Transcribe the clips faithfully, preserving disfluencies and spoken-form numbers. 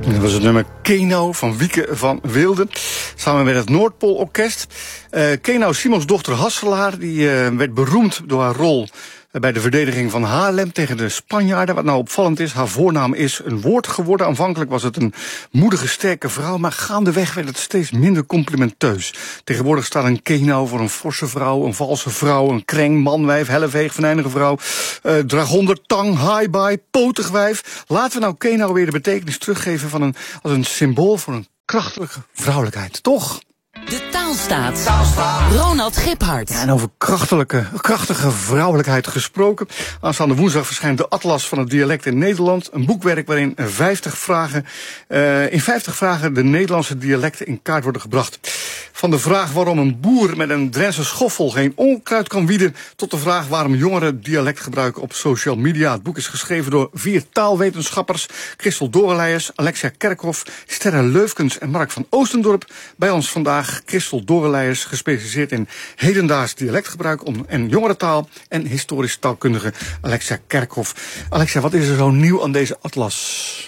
Dat was het nummer Keno van Wieke van Wilde. Samen met het Noordpoolorkest. Uh, Keno, Simons dochter Hasselaar, die uh, werd beroemd door haar rol bij de verdediging van Haarlem tegen de Spanjaarden. Wat nou opvallend is, haar voornaam is een woord geworden. Aanvankelijk was het een moedige, sterke vrouw, maar gaandeweg werd het steeds minder complimenteus. Tegenwoordig staat een Keno voor een forse vrouw, een valse vrouw, een kreng, manwijf, helleveeg, venijnige vrouw, uh, dragonder, tang, haaibaai, potig wijf. Laten we nou Keno weer de betekenis teruggeven van een, als een symbool voor een krachtige vrouwelijkheid, toch? De Taalstaat. Taalstaat. Ronald Giphart. Ja, en over krachtige, krachtige vrouwelijkheid gesproken. Aanstaande woensdag verschijnt de Atlas van het dialect in Nederland. Een boekwerk waarin vijftig vragen, uh, in vijftig vragen de Nederlandse dialecten in kaart worden gebracht. Van de vraag waarom een boer met een Drentse schoffel geen onkruid kan wieden, tot de vraag waarom jongeren dialect gebruiken op social media. Het boek is geschreven door vier taalwetenschappers: Christel Dorelijers, Alexia Kerkhoff, Sterre Leufkens en Mark van Oostendorp. Bij ons vandaag Christel Dorelijers, gespecialiseerd in hedendaags dialectgebruik en jongerentaal, en historisch taalkundige Alexia Kerkhoff. Alexia, wat is er zo nieuw aan deze atlas?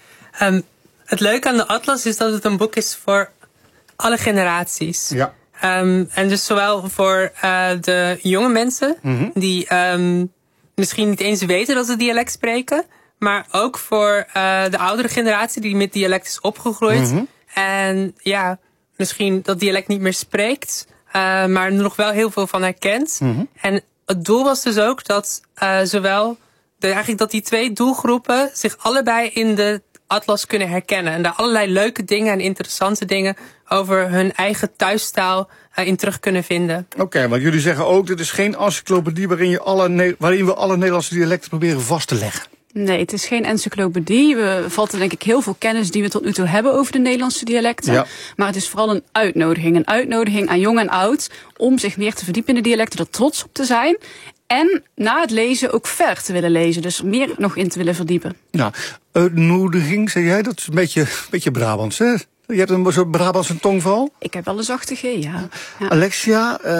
Um, het leuke aan de atlas is dat het een boek is voor alle generaties. Ja. Um, en dus zowel voor uh, de jonge mensen, mm-hmm. die um, misschien niet eens weten dat ze dialect spreken, maar ook voor uh, de oudere generatie die met dialect is opgegroeid. Mm-hmm. En ja, misschien dat dialect niet meer spreekt, uh, maar er nog wel heel veel van herkent. Mm-hmm. En het doel was dus ook dat uh, zowel de, eigenlijk dat die twee doelgroepen zich allebei in de atlas kunnen herkennen. En daar allerlei leuke dingen en interessante dingen over hun eigen thuistaal uh, in terug kunnen vinden. Oké, okay, want jullie zeggen ook, dit is geen encyclopedie waarin, je alle, waarin we alle Nederlandse dialecten proberen vast te leggen. Nee, het is geen encyclopedie. We vatten denk ik heel veel kennis die we tot nu toe hebben over de Nederlandse dialecten. Ja. Maar het is vooral een uitnodiging. Een uitnodiging aan jong en oud om zich meer te verdiepen in de dialecten, er trots op te zijn. En na het lezen ook verder te willen lezen. Dus meer nog in te willen verdiepen. Nou, uitnodiging, zeg jij? Dat is een beetje, een beetje Brabants, hè? Je hebt een soort Brabantse tongval? Ik heb wel een zachte G, ja. ja. Alexia, uh,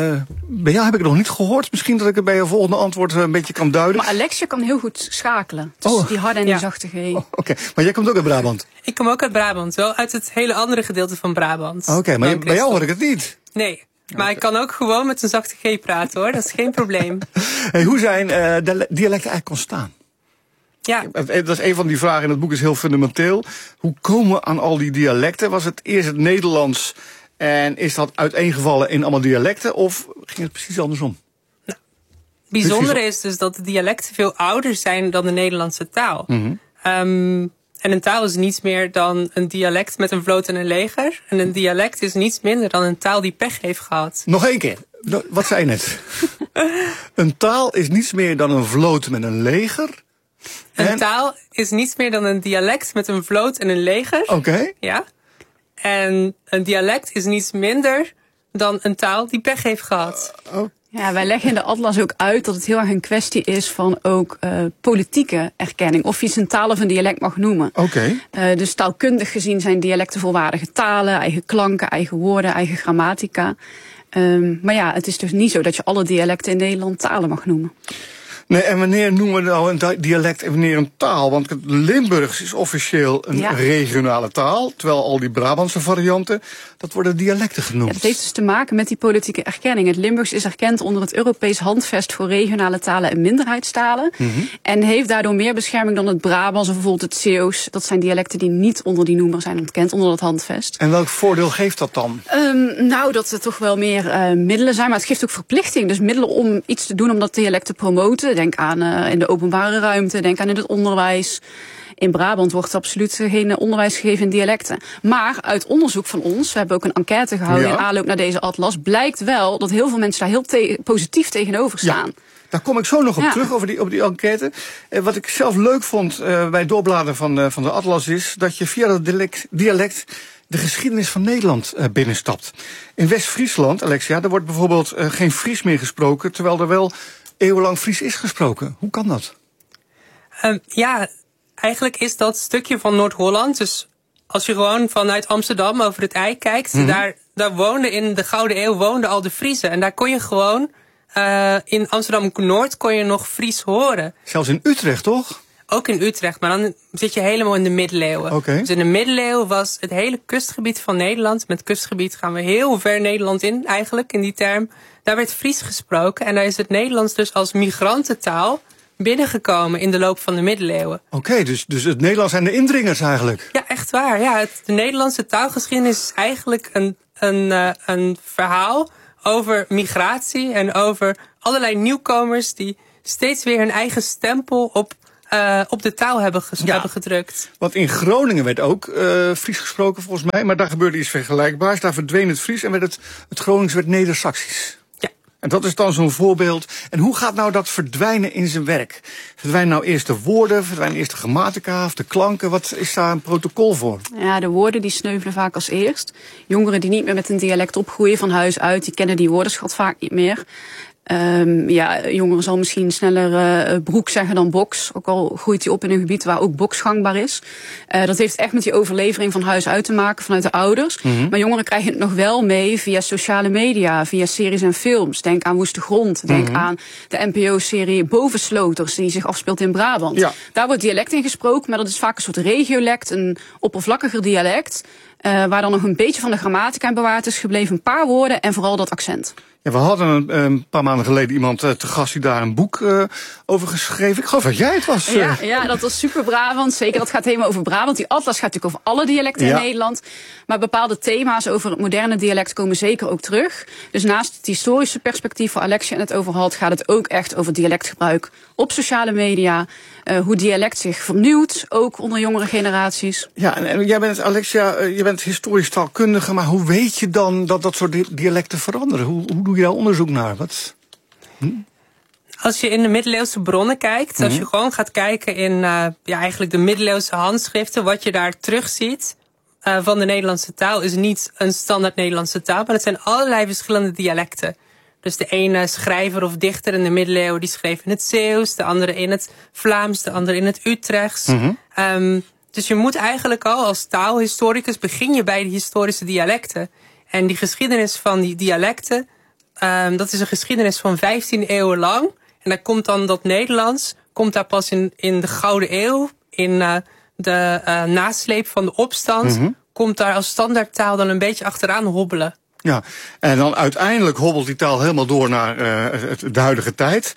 bij jou heb ik het nog niet gehoord. Misschien dat ik het bij je volgende antwoord een beetje kan duiden. Maar Alexia kan heel goed schakelen. Dus oh. die harde en die ja. zachte G. Oh, Oké, okay. Maar jij komt ook uit Brabant? Ik kom ook uit Brabant, wel uit het hele andere gedeelte van Brabant. Oké, okay, maar je, bij jou hoor ik het niet. Nee. Maar okay. Ik kan ook gewoon met een zachte G praten, hoor. Dat is geen probleem. Hey, hoe zijn uh, de dialecten eigenlijk ontstaan? Ja. Dat is een van die vragen in het boek, is heel fundamenteel. Hoe komen we aan al die dialecten? Was het eerst het Nederlands en is dat uiteengevallen in allemaal dialecten? Of ging het precies andersom? Nou, het bijzondere is dus dat de dialecten veel ouder zijn dan de Nederlandse taal. Mm-hmm. Um, En een taal is niets meer dan een dialect met een vloot en een leger. En een dialect is niets minder dan een taal die pech heeft gehad. Nog één keer. Wat zei je net? Een taal is niets meer dan een vloot met een leger. Een en... taal is niets meer dan een dialect met een vloot en een leger. Oké. Okay. Ja. En een dialect is niets minder dan een taal die pech heeft gehad. Uh, oh. Ja, wij leggen in de atlas ook uit dat het heel erg een kwestie is van ook uh, politieke erkenning. Of je het een taal of een dialect mag noemen. Oké. Okay. Uh, dus taalkundig gezien zijn dialecten volwaardige talen, eigen klanken, eigen woorden, eigen grammatica. Um, maar ja, het is dus niet zo dat je alle dialecten in Nederland talen mag noemen. Nee, en wanneer noemen we nou een dialect en wanneer een taal? Want het Limburgs is officieel een ja. regionale taal, terwijl al die Brabantse varianten, dat worden dialecten genoemd. Ja, dat heeft dus te maken met die politieke erkenning. Het Limburgs is erkend onder het Europees Handvest voor regionale talen en minderheidstalen. Mm-hmm. En heeft daardoor meer bescherming dan het Brabants of bijvoorbeeld het Zeeuws. Dat zijn dialecten die niet onder die noemer zijn ontkend, onder het handvest. En welk voordeel geeft dat dan? Um, nou, dat er toch wel meer uh, middelen zijn, maar het geeft ook verplichting. Dus middelen om iets te doen om dat dialect te promoten. Denk aan uh, in de openbare ruimte, denk aan in het onderwijs. In Brabant wordt absoluut geen onderwijs gegeven in dialecten. Maar uit onderzoek van ons, we hebben ook een enquête gehouden ja. in aanloop naar deze atlas, blijkt wel dat heel veel mensen daar heel te- positief tegenover staan. Ja. Daar kom ik zo nog op ja. terug, over die, op die enquête. Eh, wat ik zelf leuk vond uh, bij het doorbladeren van, uh, van de atlas is dat je via dat dialect, dialect de geschiedenis van Nederland uh, binnenstapt. In West-Friesland, Alexia, daar wordt bijvoorbeeld uh, geen Fries meer gesproken, terwijl er wel eeuwenlang Fries is gesproken. Hoe kan dat? Um, ja, eigenlijk is dat stukje van Noord-Holland. Dus als je gewoon vanuit Amsterdam over het IJ kijkt, mm-hmm. daar, daar woonden in de Gouden Eeuw woonden al de Friezen. En daar kon je gewoon, uh, in Amsterdam-Noord kon je nog Fries horen. Zelfs in Utrecht, toch? ook in Utrecht, maar dan zit je helemaal in de middeleeuwen. Okay. Dus in de middeleeuwen was het hele kustgebied van Nederland, met kustgebied gaan we heel ver Nederland in eigenlijk, in die term. Daar werd Fries gesproken en daar is het Nederlands dus als migrantentaal binnengekomen in de loop van de middeleeuwen. Oké, okay, dus, dus het Nederlands zijn de indringers eigenlijk. Ja, echt waar. Ja, het, de Nederlandse taalgeschiedenis is eigenlijk een, een, uh, een verhaal over migratie en over allerlei nieuwkomers die steeds weer hun eigen stempel op, uh, op de taal hebben, ges- ja, hebben gedrukt. Want in Groningen werd ook uh, Fries gesproken volgens mij, maar daar gebeurde iets vergelijkbaars. Daar verdween het Fries en werd het, het Gronings werd Neder-Saxisch. Ja. En dat is dan zo'n voorbeeld. En hoe gaat nou dat verdwijnen in zijn werk? Verdwijnen nou eerst de woorden, verdwijnen eerst de grammatica of de klanken? Wat is daar een protocol voor? Ja, de woorden die sneuvelen vaak als eerst. Jongeren die niet meer met een dialect opgroeien van huis uit, die kennen die woordenschat vaak niet meer. Um, ja, jongeren zal misschien sneller uh, broek zeggen dan box. Ook al groeit hij op in een gebied waar ook box gangbaar is. Uh, dat heeft echt met die overlevering van huis uit te maken vanuit de ouders. Mm-hmm. Maar jongeren krijgen het nog wel mee via sociale media, via series en films. Denk aan Woeste Grond. Denk mm-hmm. aan de N P O-serie Bovensloters die zich afspeelt in Brabant. Ja. Daar wordt dialect in gesproken, maar dat is vaak een soort regiolect, een oppervlakkiger dialect. Uh, waar dan nog een beetje van de grammatica in bewaard is gebleven. Een paar woorden en vooral dat accent. Ja, we hadden een, een paar maanden geleden iemand uh, te gast die daar een boek uh, over geschreven. Ik geloof dat jij het was. Uh. Ja, ja, dat was super Brabant. Zeker, dat gaat helemaal over Brabant. Die atlas gaat natuurlijk over alle dialecten ja. in Nederland. Maar bepaalde thema's over het moderne dialect komen zeker ook terug. Dus naast het historische perspectief waar Alexia het over had, gaat het ook echt over dialectgebruik op sociale media. Uh, hoe dialect zich vernieuwt, ook onder jongere generaties. Ja, en, en jij bent, Alexia, uh, je bent historisch taalkundige, maar hoe weet je dan dat dat soort di- dialecten veranderen? Hoe, hoe doe je daar onderzoek naar? Wat? Hm? Als je in de middeleeuwse bronnen kijkt, mm-hmm. als je gewoon gaat kijken in uh, ja, eigenlijk de middeleeuwse handschriften, wat je daar terugziet uh, van de Nederlandse taal, is niet een standaard Nederlandse taal, maar het zijn allerlei verschillende dialecten. Dus de ene schrijver of dichter in de middeleeuwen die schreef in het Zeeuws, de andere in het Vlaams, de andere in het Utrechts. Mm-hmm. Um, dus je moet eigenlijk al als taalhistoricus begin je bij de historische dialecten. En die geschiedenis van die dialecten, um, dat is een geschiedenis van vijftien eeuwen lang. En daar komt dan dat Nederlands, komt daar pas in, in de Gouden Eeuw, in uh, de uh, nasleep van de opstand, mm-hmm. komt daar als standaardtaal dan een beetje achteraan hobbelen. Ja, en dan uiteindelijk hobbelt die taal helemaal door naar uh, het, de huidige tijd.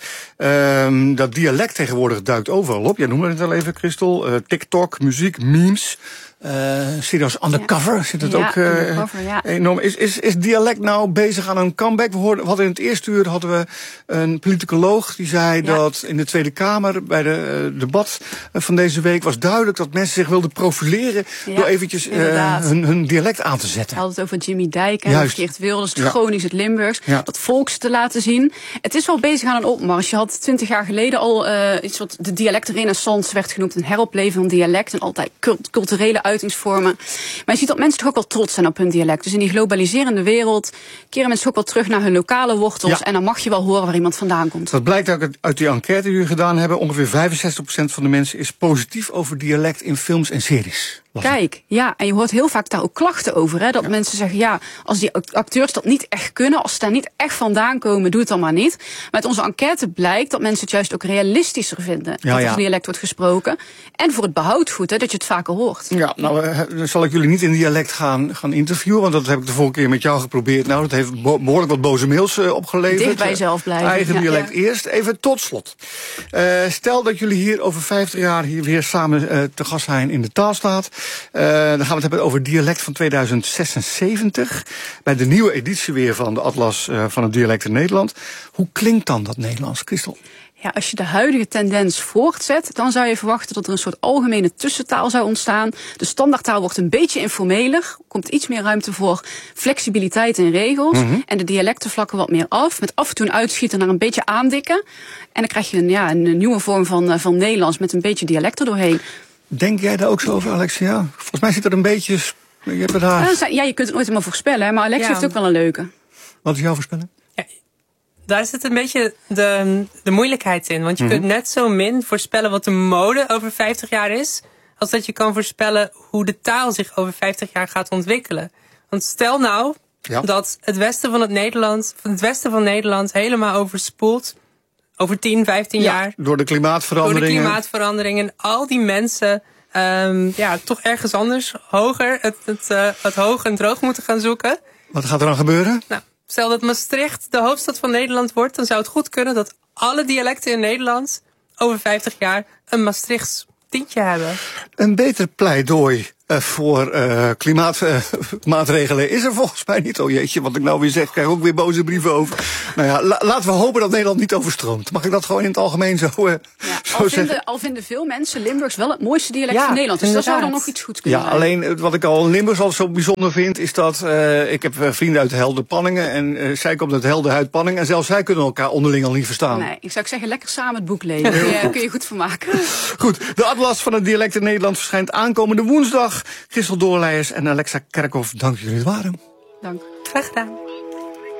Um, dat dialect tegenwoordig duikt overal op. Jij noemde het al even, Christel. Uh, TikTok, muziek, memes. Uh, serieus undercover, ja. zit het ja, ook uh, undercover, ja. enorm. Is, is, is dialect nou bezig aan een comeback? We, hoorden, we hadden in het eerste uur hadden we een politicoloog die zei ja. dat in de Tweede Kamer bij de uh, debat van deze week was duidelijk dat mensen zich wilden profileren ja, door eventjes uh, hun, hun dialect aan te zetten. We hadden het over Jimmy Dijk en Geert Wilders, het ja. Gronings, het Limburgs, ja. dat volks te laten zien. Het is wel bezig aan een opmars. Je had twintig jaar geleden al uh, iets wat de dialectrenaissance werd genoemd, een heropleven van dialect en altijd culturele uitingsvormen. Maar je ziet dat mensen toch ook wel trots zijn op hun dialect. Dus in die globaliserende wereld keren mensen ook wel terug naar hun lokale wortels. Ja. En dan mag je wel horen waar iemand vandaan komt. Dat blijkt ook uit die enquête die jullie gedaan hebben. Ongeveer vijfenzestig procent van de mensen is positief over dialect in films en series. Kijk, ja, en je hoort heel vaak daar ook klachten over. Hè, dat ja. mensen zeggen, ja, als die acteurs dat niet echt kunnen, als ze daar niet echt vandaan komen, doe het dan maar niet. Maar uit onze enquête blijkt dat mensen het juist ook realistischer vinden. Ja, dat ja. er dialect wordt gesproken. En voor het behoud goed, hè, dat je het vaker hoort. Ja, nou, dan zal ik jullie niet in dialect gaan, gaan interviewen, want dat heb ik de vorige keer met jou geprobeerd. Nou, dat heeft behoorlijk wat boze mails uh, opgeleverd. Dicht bij jezelf blijven. Eigen ja, dialect ja. eerst. Even tot slot. Uh, stel dat jullie hier over vijftig jaar hier weer samen uh, te gast zijn in de Taalstaat. Uh, dan gaan we het hebben over dialect van tweeduizend zesenzeventig. Bij de nieuwe editie weer van de Atlas uh, van het dialect in Nederland. Hoe klinkt dan dat Nederlands, Christel? Ja, als je de huidige tendens voortzet, dan zou je verwachten dat er een soort algemene tussentaal zou ontstaan. De standaardtaal wordt een beetje informeler, komt iets meer ruimte voor flexibiliteit in regels. Mm-hmm. En de dialecten vlakken wat meer af, met af en toe een uitschieten naar een beetje aandikken. En dan krijg je een, ja, een nieuwe vorm van, van Nederlands met een beetje dialect er doorheen. Denk jij daar ook zo over, Alexia? Volgens mij zit er een beetje... Je hebt er daar... Ja, je kunt het nooit helemaal voorspellen, maar Alexia ja. heeft ook wel een leuke. Wat is jouw voorspelling? Ja, daar zit een beetje de, de moeilijkheid in. Want je mm-hmm. kunt net zo min voorspellen wat de mode over vijftig jaar is, als dat je kan voorspellen hoe de taal zich over vijftig jaar gaat ontwikkelen. Want stel nou ja. dat het westen van het Nederland, van het westen van Nederland helemaal overspoelt over tien, vijftien ja, jaar. Door de klimaatveranderingen. Door de klimaatveranderingen. Al die mensen um, ja, toch ergens anders hoger het, het, uh, het hoog en droog moeten gaan zoeken. Wat gaat er dan gebeuren? Nou, stel dat Maastricht de hoofdstad van Nederland wordt, dan zou het goed kunnen dat alle dialecten in Nederland over vijftig jaar een Maastrichts tintje hebben. Een beter pleidooi uh, voor uh, klimaatmaatregelen uh, is er volgens mij niet. Oh jeetje, wat ik nou weer zeg, krijg ik ook weer boze brieven over. Nou ja, la, laten we hopen dat Nederland niet overstroomt. Mag ik dat gewoon in het algemeen zo, uh, ja, zo al, zeggen? vinden, al vinden veel mensen Limburgs wel het mooiste dialect ja, van Nederland. Dus inderdaad. dat zou dan nog iets goeds kunnen Ja, zijn. alleen wat ik al in Limburgs al zo bijzonder vind, is dat uh, ik heb uh, vrienden uit Helder-Panningen en uh, zij komt uit Helder-Panningen en zelfs zij kunnen elkaar onderling al niet verstaan. Nee, ik zou zeggen lekker samen het boek lezen. Daar kun je, kun je goed van maken. Goed, de Atlas van het dialect in Nederland verschijnt aankomende woensdag. Christel Doorleijers en Alexa Kerkhoff, dank jullie het waren. Dank. Graag gedaan.